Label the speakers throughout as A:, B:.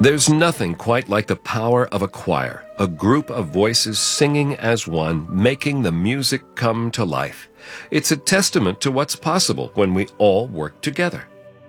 A: There's nothing quite like the power of a choir, a group of voices singing as one, making the music come to life. It's a testament to what's possible when we all work together.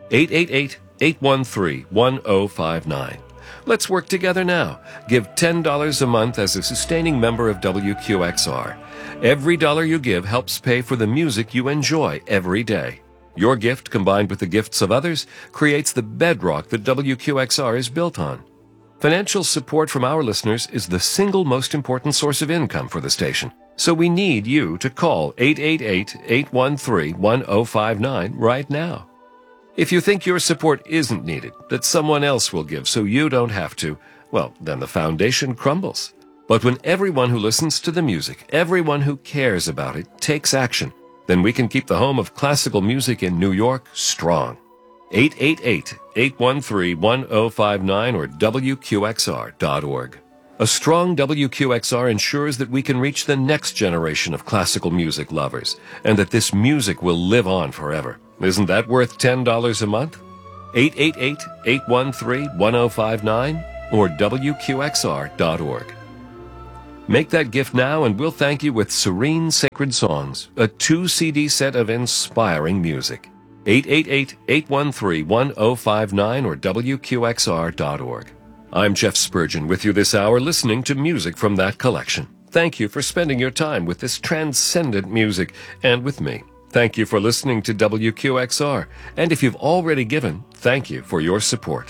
A: 888-813-1059. Let's work together now. Give $10 a month as a sustaining member of WQXR. Every dollar you give helps pay for the music you enjoy every day. Your gift, combined with the gifts of others, creates the bedrock that WQXR is built on. Financial support from our listeners is the single most important source of income for the station. So we need you to call 888-813-1059 right now. If you think your support isn't needed, that someone else will give so you don't have to, well, then the foundation crumbles. But when everyone who listens to the music, everyone who cares about it, takes action, then we can keep the home of classical music in New York strong. 888-813-1059 or WQXR.org. A strong WQXR ensures that we can reach the next generation of classical music lovers, and that this music will live on forever. Isn't that worth $10 a month? 888-813-1059 or WQXR.org. Make that gift now and we'll thank you with Serene Sacred Songs, a 2-CD set of inspiring music. 888-813-1059 or WQXR.org. I'm Jeff Spurgeon with you this hour listening to music from that collection. Thank you for spending your time with this transcendent music and with me. Thank you for listening to WQXR. And if you've already given, thank you for your support.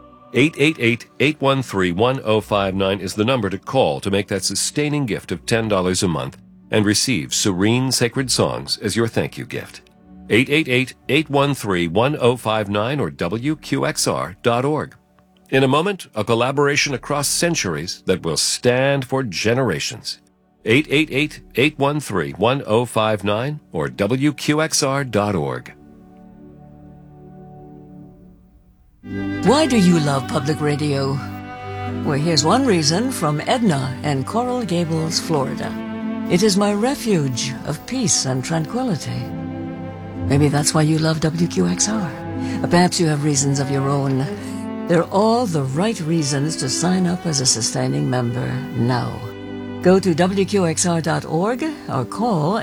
A: 888-813-1059 is the number to call to make that sustaining gift of $10 a month and receive Serene Sacred Songs as your thank you gift. 888-813-1059 or WQXR.org. In a moment, a collaboration across centuries that will stand for generations. 888-813-1059 or WQXR.org.
B: Why do you love public radio? Well, here's one reason from Edna in Coral Gables, Florida. It is my refuge of peace and tranquility. Maybe that's why you love WQXR. Perhaps you have reasons of your own. They're all the right reasons to sign up as a sustaining member now. Go to WQXR.org or call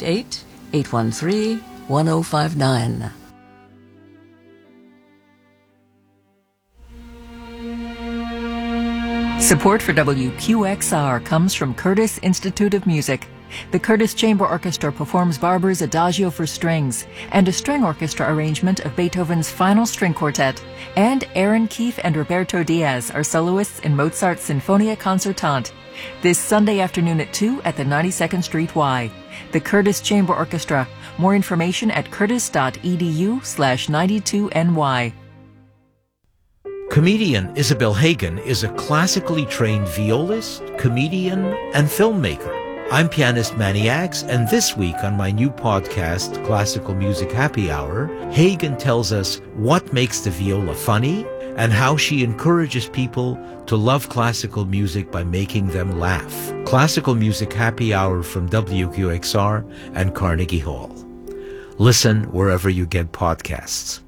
B: 888-813-1059.
C: Support for WQXR comes from Curtis Institute of Music. The Curtis Chamber Orchestra performs Barber's Adagio for strings and a string orchestra arrangement of Beethoven's Final String Quartet. And Aaron Keefe and Roberto Diaz are soloists in Mozart's Sinfonia Concertante. This Sunday afternoon at 2 at the 92nd Street Y. The Curtis Chamber Orchestra. More information at curtis.edu/92ny.
D: Comedian Isabel Hagen is a classically trained violist, comedian, and filmmaker. I'm pianist Manny Axe, and this week on my new podcast, Classical Music Happy Hour, Hagen tells us what makes the viola funny and how she encourages people to love classical music by making them laugh. Classical Music Happy Hour from WQXR and Carnegie Hall. Listen wherever you get podcasts.